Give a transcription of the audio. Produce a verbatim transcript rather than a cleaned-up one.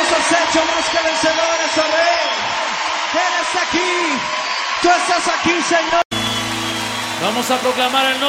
has hecho más que vencedores, oh Rey. Él está aquí. Tú estás aquí, Señor. Vamos a proclamar el nombre.